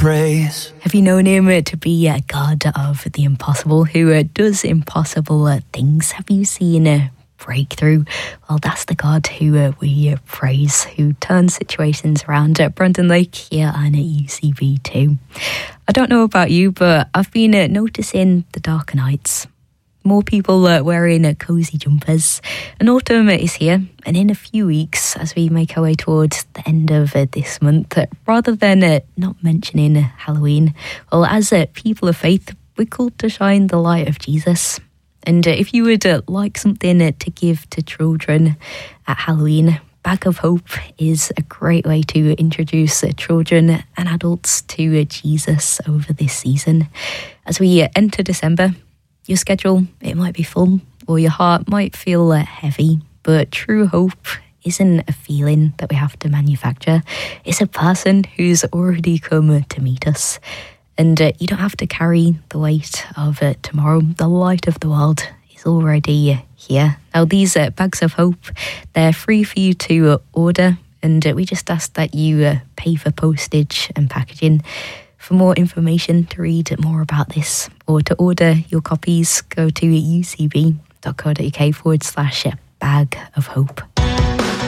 praise. Have you known him to be a God of the impossible, who does impossible things? Have you seen a breakthrough? Well, that's the God who we praise, who turns situations around at Brandon Lake here and at UCB too. I don't know about you, but I've been noticing the darker nights. More people wearing cosy jumpers. And autumn is here, and in a few weeks, as we make our way towards the end of this month, rather than not mentioning Halloween, well, as people of faith, we're called to shine the light of Jesus. And if you would like something to give to children at Halloween, Bag of Hope is a great way to introduce children and adults to Jesus over this season. As we enter December, your schedule, it might be full, or your heart might feel heavy, but true hope isn't a feeling that we have to manufacture. It's a person who's already come to meet us. And you don't have to carry the weight of tomorrow. The light of the world is already here. Now, these bags of hope, they're free for you to order, and we just ask that you pay for postage and packaging. For more information, to read more about this, or to order your copies, go to ucb.co.uk/bag of hope.